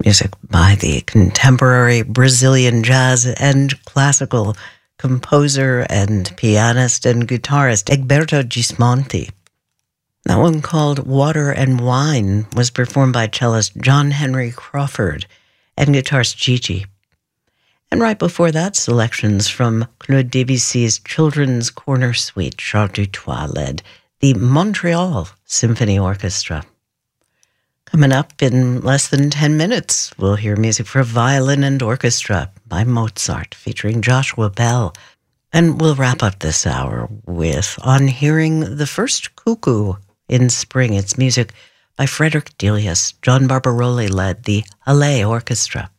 Music by the contemporary Brazilian jazz and classical composer and pianist and guitarist Egberto Gismonti. That one, called Water and Wine, was performed by cellist John Henry Crawford and guitarist Gigi. And right before that, selections from Claude Debussy's Children's Corner Suite. Charles Dutoit led the Montreal Symphony Orchestra. Coming up in less than 10 minutes, we'll hear music for violin and orchestra by Mozart, featuring Joshua Bell. And we'll wrap up this hour with On Hearing the First Cuckoo in Spring. It's music by Frederick Delius. John Barbaroli led the Halle Orchestra.